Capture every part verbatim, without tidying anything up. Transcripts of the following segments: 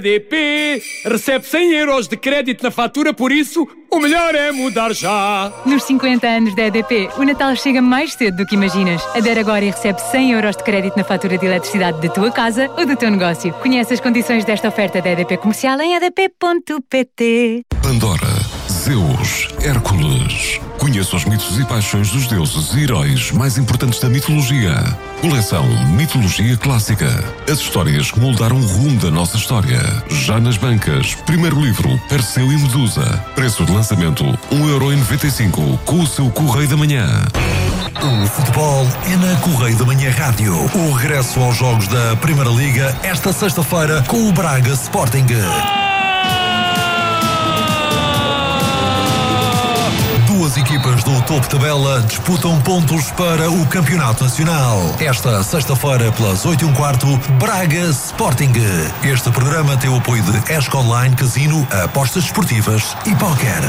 E D P recebe cem euros de crédito na fatura, por isso o melhor é mudar já. Nos cinquenta anos da E D P, o Natal chega mais cedo do que imaginas. Adere agora e recebe cem euros de crédito na fatura de eletricidade da tua casa ou do teu negócio. Conhece as condições desta oferta da E D P Comercial em e d p ponto p t. Pandora, Zeus, Hércules. Conheça os mitos e paixões dos deuses e heróis mais importantes da mitologia. Coleção Mitologia Clássica. As histórias que moldaram o rumo da nossa história. Já nas bancas. Primeiro livro, Perseu e Medusa. Preço de lançamento, um euro e noventa e cinco, com o seu Correio da Manhã. O futebol é na Correio da Manhã Rádio. O regresso aos jogos da Primeira Liga esta sexta-feira com o Braga Sporting. Duas equipas do topo tabela disputam pontos para o Campeonato Nacional. Esta sexta-feira, pelas oito e um quarto, Braga Sporting. Este programa tem o apoio de Esco Online, Casino, apostas esportivas e póquer.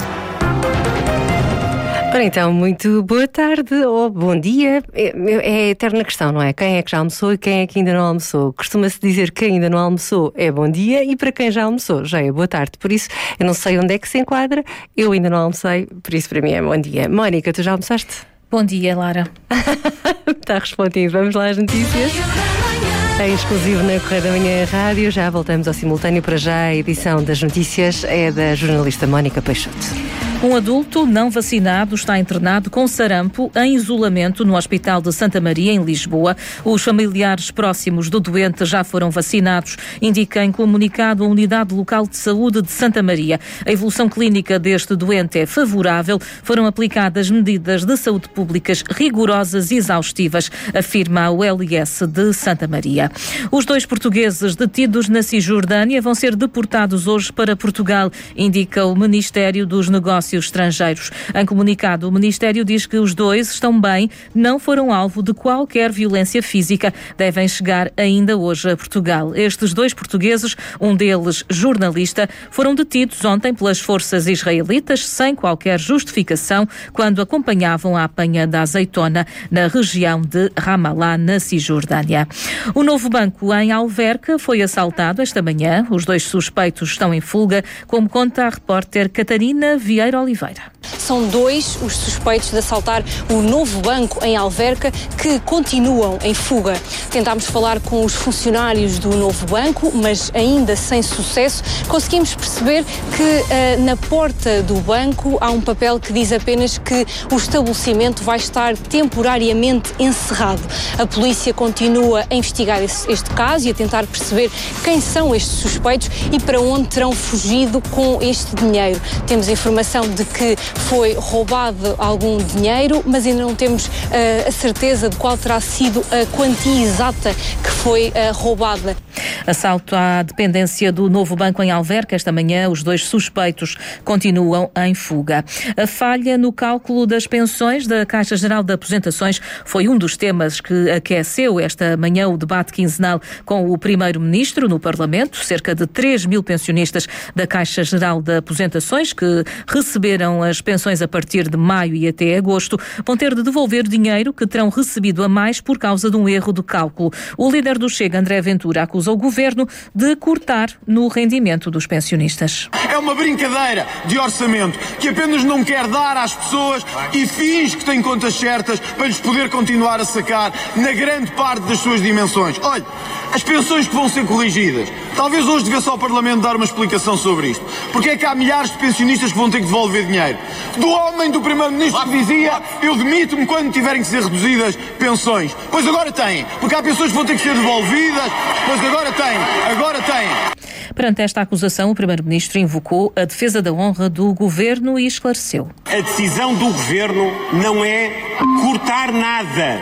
Ora então, muito boa tarde ou bom dia. É, é a eterna questão, não é? Quem é que já almoçou e quem é que ainda não almoçou? Costuma-se dizer que quem ainda não almoçou é bom dia e para quem já almoçou já é boa tarde. Por isso, eu não sei onde é que se enquadra, eu ainda não almocei, por isso para mim é bom dia. Mónica, tu já almoçaste? Bom dia, Lara. Está respondido. Vamos lá às notícias. Em exclusivo na Correio da Manhã Rádio, já voltamos ao simultâneo. Para já, a edição das notícias é da jornalista Mónica Peixoto. Um adulto não vacinado está internado com sarampo em isolamento no Hospital de Santa Maria, em Lisboa. Os familiares próximos do doente já foram vacinados, indica em comunicado a Unidade Local de Saúde de Santa Maria. A evolução clínica deste doente é favorável. Foram aplicadas medidas de saúde públicas rigorosas e exaustivas, afirma o L I S de Santa Maria. Os dois portugueses detidos na Cisjordânia vão ser deportados hoje para Portugal, indica o Ministério dos Negócios Estrangeiros. Em comunicado, o Ministério diz que os dois estão bem, não foram alvo de qualquer violência física, devem chegar ainda hoje a Portugal. Estes dois portugueses, um deles jornalista, foram detidos ontem pelas forças israelitas sem qualquer justificação quando acompanhavam a apanha da azeitona na região de Ramallah, na Cisjordânia. O novo banco em Alverca foi assaltado esta manhã. Os dois suspeitos estão em fuga, como conta a repórter Catarina Vieira Oliveira. São dois os suspeitos de assaltar o novo banco em Alverca que continuam em fuga. Tentámos falar com os funcionários do novo banco, mas ainda sem sucesso. Conseguimos perceber que uh, na porta do banco há um papel que diz apenas que o estabelecimento vai estar temporariamente encerrado. A polícia continua a investigar esse, este caso e a tentar perceber quem são estes suspeitos e para onde terão fugido com este dinheiro. Temos informação de que foi roubado algum dinheiro, mas ainda não temos uh, a certeza de qual terá sido a quantia exata que foi uh, roubada. Assalto à dependência do novo banco em Alverca. Esta manhã, os dois suspeitos continuam em fuga. A falha no cálculo das pensões da Caixa Geral de Aposentações foi um dos temas que aqueceu esta manhã o debate quinzenal com o Primeiro-Ministro no Parlamento. Cerca de três mil pensionistas da Caixa Geral de Aposentações que receberam as pensões a partir de maio e até agosto vão ter de devolver dinheiro que terão recebido a mais por causa de um erro de cálculo. O líder do Chega, André Ventura, acusa o Governo de cortar no rendimento dos pensionistas. É uma brincadeira de orçamento que apenas não quer dar às pessoas e finge que tem contas certas para lhes poder continuar a sacar na grande parte das suas dimensões. Olha, as pensões que vão ser corrigidas. Talvez hoje devesse ao Parlamento dar uma explicação sobre isto. Porque é que há milhares de pensionistas que vão ter que devolver dinheiro? Do homem do Primeiro-Ministro que dizia eu demito-me quando tiverem que ser reduzidas pensões. Pois agora têm. Porque há pensões que vão ter que ser devolvidas. Pois agora têm. Agora têm. Perante esta acusação, o Primeiro-Ministro invocou a defesa da honra do Governo e esclareceu. A decisão do Governo não é cortar nada.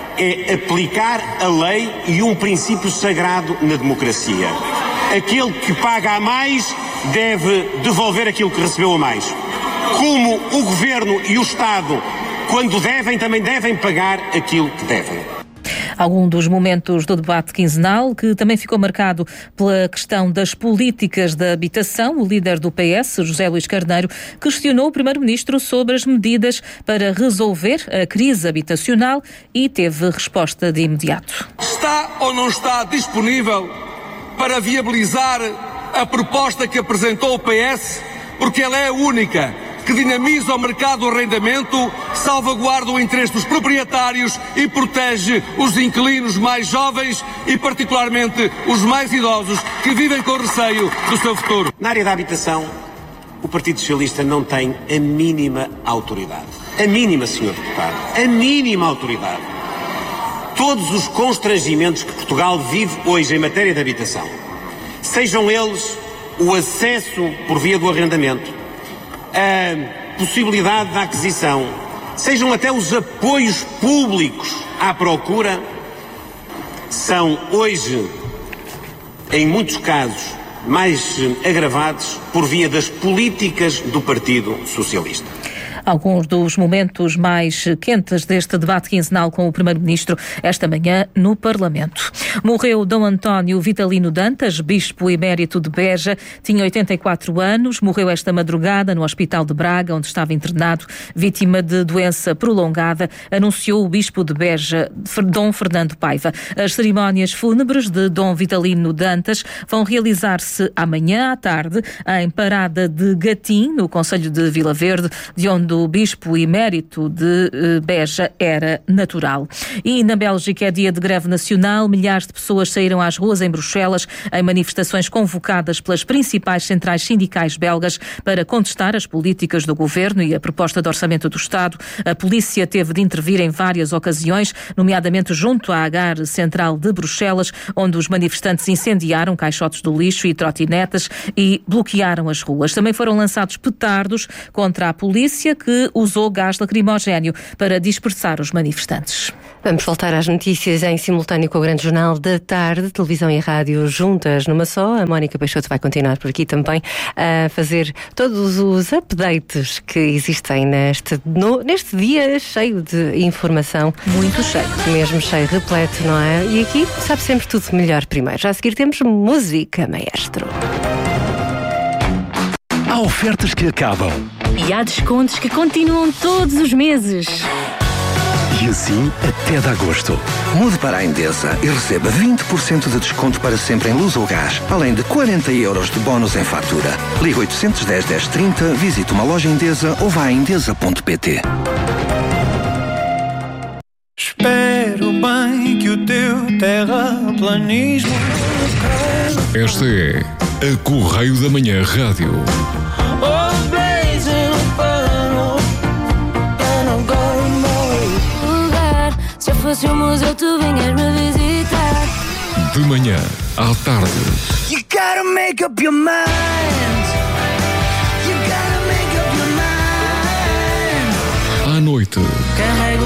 É aplicar a lei e um princípio sagrado na democracia. Aquele que paga a mais deve devolver aquilo que recebeu a mais. Como o Governo e o Estado, quando devem, também devem pagar aquilo que devem. Algum dos momentos do debate quinzenal, que também ficou marcado pela questão das políticas da habitação. O líder do P S, José Luís Carneiro, questionou o Primeiro-Ministro sobre as medidas para resolver a crise habitacional e teve resposta de imediato. Está ou não está disponível para viabilizar a proposta que apresentou o P S, porque ela é a única que dinamiza o mercado do arrendamento, salvaguarda o interesse dos proprietários e protege os inquilinos mais jovens e particularmente os mais idosos que vivem com receio do seu futuro. Na área da habitação, o Partido Socialista não tem a mínima autoridade. A mínima, senhor Deputado. A mínima autoridade. Todos os constrangimentos que Portugal vive hoje em matéria de habitação, sejam eles o acesso por via do arrendamento, a possibilidade da aquisição, sejam até os apoios públicos à procura, são hoje, em muitos casos, mais agravados por via das políticas do Partido Socialista. Alguns dos momentos mais quentes deste debate quinzenal com o Primeiro-Ministro esta manhã no Parlamento. Morreu Dom António Vitalino Dantas, bispo emérito de Beja, tinha oitenta e quatro anos, morreu esta madrugada no Hospital de Braga, onde estava internado, vítima de doença prolongada, anunciou o bispo de Beja, Dom Fernando Paiva. As cerimónias fúnebres de Dom Vitalino Dantas vão realizar-se amanhã à tarde em Parada de Gatim, no concelho de Vila Verde, de onde o bispo emérito de Beja era natural. E na Bélgica é dia de greve nacional. Milhares de pessoas saíram às ruas em Bruxelas em manifestações convocadas pelas principais centrais sindicais belgas para contestar as políticas do governo e a proposta de orçamento do Estado. A polícia teve de intervir em várias ocasiões, nomeadamente junto à Gare Central de Bruxelas, onde os manifestantes incendiaram caixotes do lixo e trotinetas e bloquearam as ruas. Também foram lançados petardos contra a polícia, que usou gás lacrimogéneo para dispersar os manifestantes. Vamos voltar às notícias em simultâneo com o Grande Jornal da Tarde, televisão e rádio juntas numa só. A Mónica Peixoto vai continuar por aqui também a fazer todos os updates que existem neste, no, neste dia cheio de informação. Muito cheio. Mesmo cheio, repleto, não é? E aqui sabe sempre tudo melhor primeiro. Já a seguir temos música, maestro. Há ofertas que acabam. E há descontos que continuam todos os meses. E assim até de agosto. Mude para a Endesa e receba vinte por cento de desconto para sempre em luz ou gás, além de quarenta euros de bónus em fatura. Ligue oito um zero, dez, trinta, visite uma loja Endesa ou vá a endesa ponto pt. Espero bem que o teu terraplanismo... Esta é a Correio da Manhã Rádio. Se eu fosse um museu, tu vinhas me visitar. De manhã à tarde. You gotta make up your mind. You gotta make up your mind. À noite. Carrego